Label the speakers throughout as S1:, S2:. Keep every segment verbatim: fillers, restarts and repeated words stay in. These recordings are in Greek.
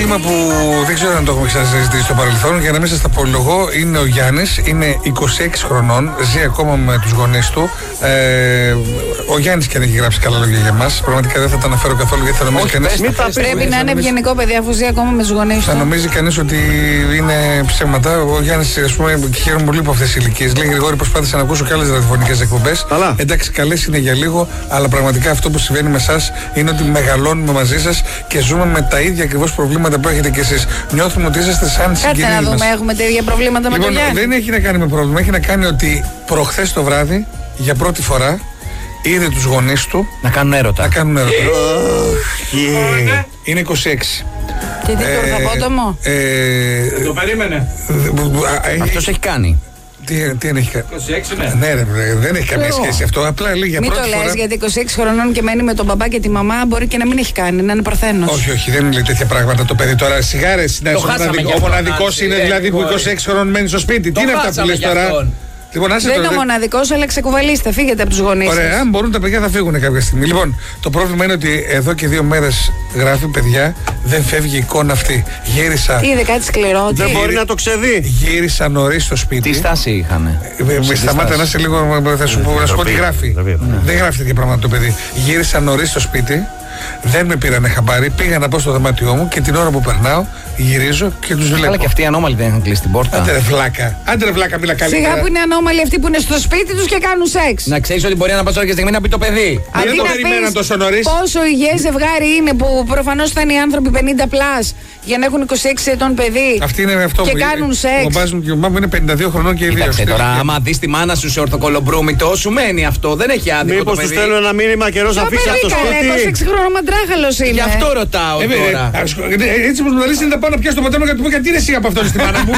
S1: πρόβλημα που δεν ξέρω αν το έχουμε ξανασυζητήσει στο παρελθόν. Για να μην σας τα απολογώ, είναι ο Γιάννης, είναι είκοσι έξι χρονών, ζει ακόμα με τους γονείς του. Ε, ο Γιάννης και αν έχει γράψει καλά λόγια για εμάς. Πραγματικά δεν θα τα αναφέρω καθόλου γιατί θα νομίζει κανείς.
S2: Πρέπει να είναι ευγενικό παιδί αφού ζει ακόμα με τους γονείς του.
S1: Θα νομίζει κανείς ότι είναι ψέματα. Ο Γιάννης, ας πούμε, χαίρομαι πολύ από αυτές τις ηλικίες. Λέει Γρηγόρη, προσπάθησα να ακούσω και άλλες ραδιοφωνικές εκπομπές. Εντάξει, καλές είναι για λίγο, αλλά πραγματικά αυτό που συμβαίνει με εσάς είναι ότι μεγαλώνουμε μαζί σας και ζούμε με τα ίδια ακριβώς προβλήματα που έχετε κι εσείς. Νιώθουμε ότι είσαστε σαν συγγενείς μας.
S2: Κάτσε να δούμε, έχουμε τα ίδια προβλήματα
S1: λοιπόν,
S2: με τον Γιάννη.
S1: Δεν έχει να κάνει με πρόβλημα, έχει να κάνει ότι προχθές το βράδυ για πρώτη φορά είδε τους γονείς του
S3: να κάνουν έρωτα.
S1: Να κάνουν έρωτα. Oh, yeah. Είναι είκοσι έξι.
S2: Και τι το ορθοπότομο.
S1: Ε,
S4: το περίμενε.
S3: Αυτός έχει κάνει.
S1: Τι, τι έχει κάνει.
S4: είκοσι έξι ναι.
S1: Ναι, ρε, δεν έχει καμία σχέση αυτό. Απλά λέει για
S2: μην
S1: πρώτη
S2: το
S1: φορά.
S2: λες, γιατί είκοσι έξι χρονών και μένει με τον μπαμπά και τη μαμά μπορεί και να μην έχει κάνει, να είναι παρθένος.
S1: Όχι, όχι, δεν λέει τέτοια πράγματα το παιδί τώρα. Σιγάρες, ο μοναδικός είναι δηλαδή που είκοσι έξι χρονών μένει στο σπίτι. Τι είναι αυτά που λες τώρα. Λοιπόν,
S2: δεν είναι ο μοναδικός, αλλά ξεκουβαλίστε, φύγετε από τους γονείς.
S1: Ωραία, αν μπορούν τα παιδιά θα φύγουν κάποια στιγμή. Λοιπόν, το πρόβλημα είναι ότι εδώ και δύο μέρες γράφει παιδιά, δεν φεύγει η εικόνα αυτή. Γύρισα.
S2: Είδε κάτι σκληρό.
S5: Δεν μπορεί να το ξεδεί.
S1: Γύρισα νωρίς στο σπίτι.
S3: Τι στάση είχανε.
S1: Με σταμάτα να είσαι λίγο, θα σου πω τι γράφει. Δεν γράφει τέτοια πράγματα το παιδί. Γύρισα νωρίς στο σπίτι. Δεν με πήρανε χαμπάρι, πήγα να πάω στο δωμάτιό μου και την ώρα που περνάω γυρίζω και τους βλέπω.
S3: Αλλά και αυτοί οι ανώμαλοι δεν είχαν κλείσει την πόρτα.
S1: Άντε ρε βλάκα, άντε ρε βλάκα, μίλα καλύτερα.
S2: Σιγά που είναι ανώμαλοι αυτοί που είναι στο σπίτι τους και κάνουν σεξ.
S3: Να ξέρεις ότι μπορεί να πας τώρα και στιγμή να πει το παιδί.
S1: Δεν το περιμέναν τόσο νωρίς.
S2: Πόσο υγιές ζευγάρι είναι που προφανώς θα είναι οι άνθρωποι πενήντα πλας για να έχουν είκοσι έξι ετών παιδί.
S1: Αυτή είναι αυτό
S2: και
S1: που
S2: κάνουν σεξ.
S1: Ο μπάζ μου και ο μάμου είναι πενήντα δύο χρονών και οι δύο.
S3: Κοίταξε τώρα, άμα δεις τη μάνα σου σε ορθοκολομπρούμητο, σου μένει αυτό. Δεν έχει άδικο.
S5: Μήπως του στέλνω ένα μήνυμα καιρό να φύγει από το σπίτι.
S2: είκοσι έξι χρονών μαντράχαλος είναι.
S3: Γι' αυτό ρωτάω τώρα.
S1: Έτσι όπως μου τα λες είναι να πάω να πιάσω το πατέρα μου και να του πω γιατί είναι εσύ από αυτόν στη μάνα μου.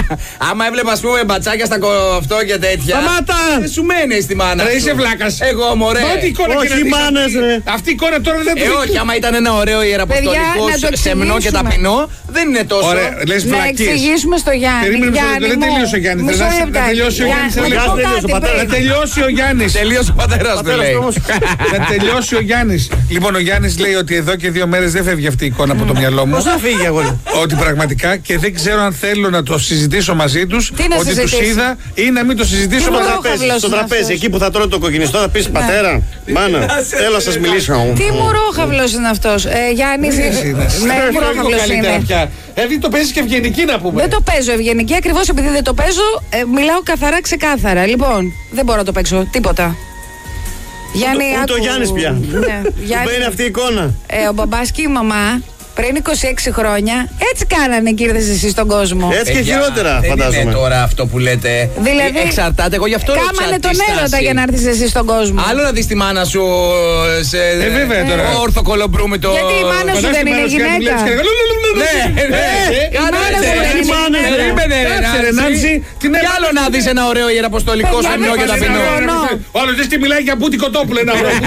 S3: Άμα έβλεπα ας πούμε μπατσάκια στα αυτό και τέτοια.
S5: Σταμάτα!
S3: Δεν σου μένει στη μάνα σου.
S1: Ρε είσαι βλάκας.
S3: Εγώ μωρέ.
S1: Όχι μάνες ρε. Αυτή η εικόνα τώρα δεν
S3: το. Ε όχι, άμα ήταν ένα ωραίο ιεραποστολικό σεμνό και ταπεινό, δεν είναι τόσο.
S2: Να εξηγήσουμε στο Γιάννη.
S1: Δεν τελείωσε ο Γιάννης. Να τελειώσει ο Γιάννης. Να τελειώσει ο Γιάννης.
S3: Τελείωσε ο πατέρας του λέει.
S1: Να τελειώσει ο Γιάννης. Λοιπόν, ο Γιάννης λέει ότι εδώ και δύο μέρες δεν φεύγει αυτή η εικόνα από το μυαλό μου.
S5: Πώς θα φύγει αγόρι.
S1: Ότι πραγματικά και δεν ξέρω αν θέλω να το συζητήσω μαζί τους. Ότι τους είδα ή να μην το συζητήσω μαζί
S5: τους. Στο τραπέζι, εκεί που θα τρώει το κοκκινιστό, θα πεις πατέρα, μάνα, θέλω να σας μιλήσω.
S2: Τι μουρόχαυλος είναι αυτός, Γιάννης. Ναι, μουρόχαυλος είναι.
S1: Δηλαδή το παίζεις και ευγενική να πούμε.
S2: Δεν το παίζω ευγενική, ακριβώς επειδή δεν το παίζω, μιλάω καθαρά ξεκάθαρα. Λοιπόν, δεν μπορώ να το παίξω τίποτα.
S5: Γιάννη, ούτε ο Γιάννης πια.
S2: Ναι,
S5: Γιάννη, είναι αυτή η εικόνα.
S2: Ε, ο μπαμπάς και η μαμά πριν είκοσι έξι χρόνια έτσι κάνανε και ήρθες εσύ στον κόσμο.
S5: Έτσι και χειρότερα,
S3: δεν
S5: φαντάζομαι.
S3: Είναι τώρα αυτό που λέτε.
S2: Δηλαδή,
S3: εξαρτάται, εγώ γι' αυτό ρωτήσα.
S2: Κάμανε τον έρωτα για να έρθεις εσύ στον κόσμο.
S3: Άλλο να δεις τη μάνα σου σε
S1: ε, βέβαια, τώρα.
S3: ορθοκολομπρούμητο.
S2: Γιατί η μάνα σου δεν είναι γυναίκα.
S3: Ναι, ναι.
S2: Η μάνα σου δεν είναι
S3: γυναίκα. Τι άλλο να δεις ένα ωραίο ιεραποστολικό σεμνό και ταπεινό.
S1: Ο άλλος δεν τι μιλάει για μπούτι κοτόπουλο.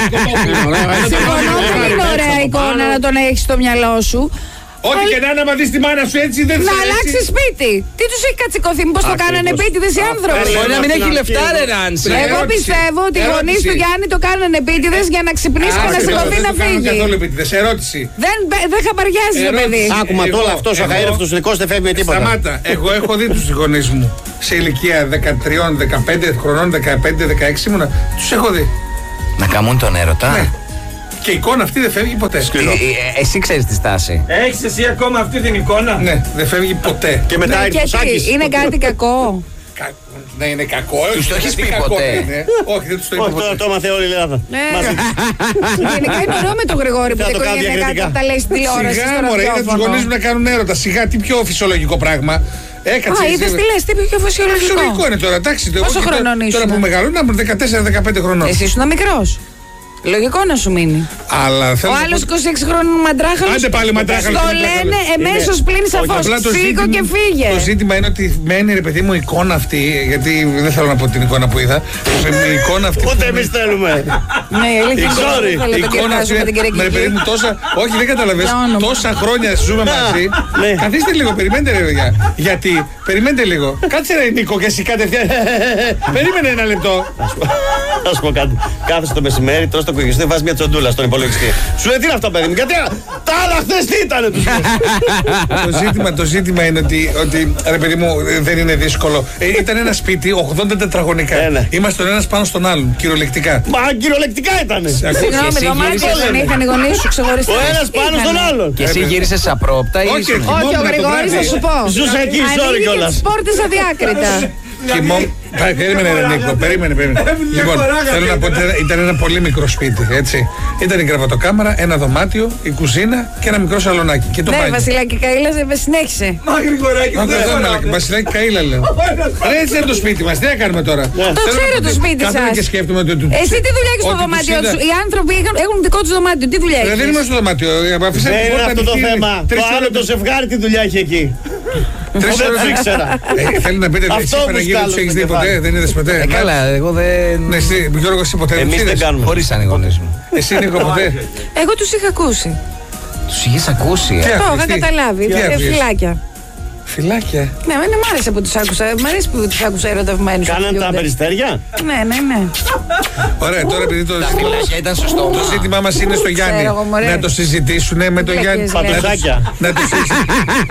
S2: Συμφωνώ που είναι ωραία εικόνα να τον έχεις στο μυαλό σου.
S1: Ό,τι και να είναι, άμα δεις τη μάνα σου έτσι δεν
S2: θα αλλάξει σπίτι. Τι τους έχει κατσικωθεί, μήπως το κάνανε επίτηδες οι άνθρωποι.
S3: Μπορεί να μην έχει λεφτά, ρε Ράντσι.
S2: Εγώ πιστεύω ότι οι γονείς του Γιάννη το κάνανε επίτηδες για να ξυπνήσει και να σηκωθεί να φύγει.
S1: Καθόλου επίτηδες, ερώτηση.
S2: Δεν χαμπαριάζει το παιδί.
S5: Άκουμα τώρα αυτός ο χαΐρευτος δικός δεν φεύγει με τίποτα.
S1: Σταμάτα, εγώ έχω δει τους γονείς μου σε ηλικία δεκατρία, δεκαπέντε χρονών, δεκαπέντε, δεκαέξι ήμουνα. Τους έχω δει.
S3: Να καμούν τον έρωτα.
S1: Και η εικόνα αυτή δεν φεύγει ποτέ.
S3: Ε, ε, εσύ ξέρεις τη στάση.
S4: Έχεις εσύ ακόμα αυτή την εικόνα.
S1: Ναι, δεν φεύγει ποτέ.
S5: Και μετά
S2: ναι, και είναι κάτι κακό.
S1: Κα... Ναι, είναι κακό.
S3: Τους το έχεις πει ποτέ.
S1: Όχι, δεν τους το είπα ποτέ.
S5: Όχι, το έμαθε όλη η Ελλάδα.
S2: Γενικά είναι ωραίο με τον Γρηγόρη που δεν οικογενειακά τα λέει στην τηλεόραση.
S1: Σιγά μωρέ, είδα τους γονείς μου να κάνουν έρωτα. Σιγά, τι πιο φυσιολογικό πράγμα.
S2: Έκατσε. Α, είδες τι λες, τι πιο φυσιολογικό.
S1: Φυσιολογικό είναι τώρα, εντάξει.
S2: Πόσο χρονών ήσουν?
S1: Τώρα που μεγαλούν, ήμουν δεκατέσσερα δεκαπέντε χρονών.
S2: Εσύ ήσουν μικρός. Λογικό να σου μείνει.
S1: Αλλά
S2: ο άλλος είκοσι έξι χρόνων μαντράχαλος.
S1: Άντε πάλι μαντράχαλος.
S2: Το λένε εμέσως πλην σαφώς. Φύγω και φύγε.
S1: Το ζήτημα είναι ότι μένει ρε παιδί μου η εικόνα αυτή. Γιατί δεν θέλω να πω την εικόνα που είδα. Η εικόνα αυτή.
S5: Ούτε εμείς θέλουμε.
S2: Ναι, αλήθεια.
S1: Η εικόνα αυτή. Με παιδί μου τόσα. Όχι, δεν καταλαβαίνεις. Τόσα χρόνια ζούμε μαζί. Καθίστε λίγο, περιμένετε ρε παιδιά. Γιατί, περιμένετε λίγο. Κάτσε ρε Νίκο και εσύ κατευθείαν. Περίμενε ένα λεπτό.
S5: Θα σου πω κάτι. Κάθεσαι το μεσημέρι, τρως το υπολογιστή, βάζει μια τσοντούλα στον υπολογιστή. Σου λέει τι είναι αυτό, παιδί μου, γιατί τα άλλα χθες τι ήταν.
S1: το, ζήτημα, το ζήτημα είναι ότι, ότι ρε παιδί μου, δεν είναι δύσκολο. Ε, ήταν ένα σπίτι ογδόντα τετραγωνικά. Ε, ναι. Είμαστε τον ένας πάνω στον άλλον, κυριολεκτικά.
S5: Μα κυριολεκτικά ήταν.
S2: Συγγνώμη, δωμάτιο δεν είχαν οι γονείς σου ξεχωριστά.
S5: Ο ένας πάνω στον άλλον.
S3: Και εσύ γύρισες απρόπτα ή
S2: όχι, ο Γρηγόρης θα σου πω.
S5: Ζούσα εκεί, sorry κιόλας.
S2: Ανοίγει τις πόρτες αδιάκριτα.
S1: Περίμενε, ρε Νίκο, περίμενε, περίμενε. Λοιπόν, θέλω να πω ότι ήταν ένα πολύ μικρό σπίτι, έτσι. Ήταν η κρεβατοκάμαρα, ένα δωμάτιο, η κουζίνα και ένα μικρό σαλονάκι. Και το
S2: ναι, Βασιλάκη Καΐλα, συνέχισε.
S4: Μα Γρηγοράκη,
S1: δεν Βασιλάκη Καΐλα, λέω. Ρε, έτσι είναι το σπίτι μας, τι να κάνουμε τώρα.
S2: Το ξέρω το σπίτι σας. Εσύ τι δουλειά έχεις στο δωμάτιο του. Οι άνθρωποι έχουν δικό τους δωμάτιο, τι δουλειά έχεις.
S1: Δεν είμαι στο δωμάτιο.
S5: Δεν είναι αυτό το θέμα. Το άλλο το ζευγάρι τι δουλειά έχει εκεί.
S1: Τρεις ώρες ήξερα. Θέλει να πείτε ότι εσύ Παναγίδη τους έχεις δει ποτέ, δεν είδες ποτέ.
S3: Καλά, εγώ δεν...
S1: Ναι, εσύ, Γιώργο, εσύ ποτέ
S5: εμείς δεν κάνουμε.
S3: Χωρίς αν οι γονείς μου.
S1: Εσύ Νίκο ποτέ.
S2: Εγώ τους είχα ακούσει.
S3: Τους είχες ακούσει, ε.
S2: Το είχα καταλάβει, φυλάκια.
S1: Φυλάκια.
S2: Ναι, εμένα μου άρεσε που τους άκουσα. Μ' αρέσει που τους άκουσα ερωτευμένους.
S5: Κάναν τα περιστέρια.
S2: Ναι, ναι, ναι.
S1: Ωραία, τώρα επειδή το,
S3: ήταν σωστό.
S1: Το ζήτημά μας είναι στο Γιάννη. Να το συζητήσουν με τον Γιάννη.
S5: Πατουσάκια.
S1: Να το συζητήσουν.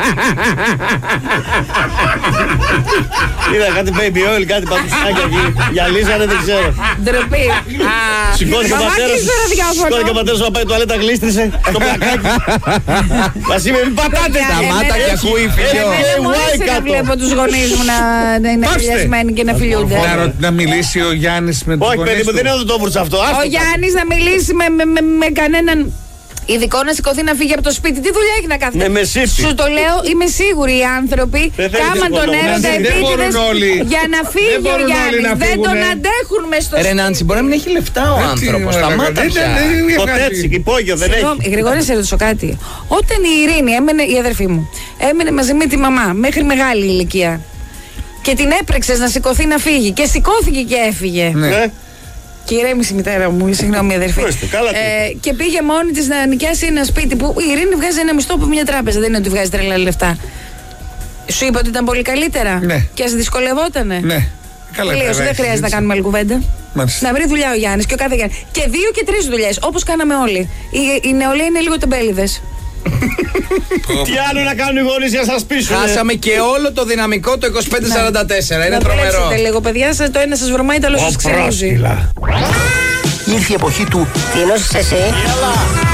S5: Είδα κάτι baby oil, κάτι πατουσάκια εκεί. Γυαλίζανε, δεν ξέρω.
S2: Ντροπή.
S5: Σηκώθηκε ο πατέρας. Σηκώθηκε ο πατέρας να πάει τουαλέτα, γλίστρισε. Το πλακάκι. Βασίλη, μην πατάτε.
S3: Σταμάτα και ακούει φιλιό.
S2: Μου άρεσε να βλέπω τους γονείς μου να είναι φιλιασμένοι και να φιλιούνται.
S1: Να μιλήσει ο Γιάννης με τους
S5: γονείς του. Όχι, παιδί μου, δεν είναι το βρούσα αυτό.
S2: Ο Γιάννης να μιλήσει με κανέναν ειδικό να σηκωθεί να φύγει από το σπίτι. Τι δουλειά έχει να κάνει.
S5: Ναι, με σύφτη.
S2: Σου το λέω, είμαι σίγουρη οι άνθρωποι κάμαν τον έρωτα επίτηδες για να φύγει ο Γιάννης. Δεν τον αντέχουν μες στο σπίτι.
S3: Ρε Νάντσι, μπορεί να μην έχει λεφτά ο άνθρωπος. Σταμάτα πια.
S5: Ποτέτσι, υπόγειο δεν έχει.
S2: Γρηγόρη, σε ρωτήσω κάτι. Όταν η Ειρήνη έμενε, η αδερφή μου, έμενε μαζί με τη μαμά μέχρι μεγάλη ηλικία και την έπρεξες να σηκωθεί να φύγει και σηκώθηκε και έφυγε. Και ηρέμησε η μητέρα μου, συγγνώμη αδερφή. Ε, και πήγε μόνη της να νοικιάσει ένα σπίτι που η Ειρήνη βγάζει ένα μισθό από μια τράπεζα. Δεν είναι ότι βγάζει τρελά λεφτά. Σου είπα ότι ήταν πολύ καλύτερα.
S1: Ναι.
S2: Και ας δυσκολευότανε.
S1: Ναι. Καλά,
S2: τελείωσε, δεν χρειάζεται να κάνουμε άλλη κουβέντα. Να βρει δουλειά ο Γιάννης και ο κάθε Γιάννης. Και δύο και τρεις δουλειές, όπως κάναμε όλοι. Οι, οι νεολαίοι είναι λίγο τεμπέληδες.
S5: Τι άλλο να κάνουν οι γονείς για να σας πείσουν.
S3: Χάσαμε και όλο το δυναμικό το είκοσι πέντε σαράντα τέσσερα. Είναι τρομερό.
S2: Να λίγο, παιδιά, σας, το ένα σας βρωμάει, το άλλο σας ξερούζει.
S3: Ήρθε η εποχή του
S2: τι νόσης εσύ.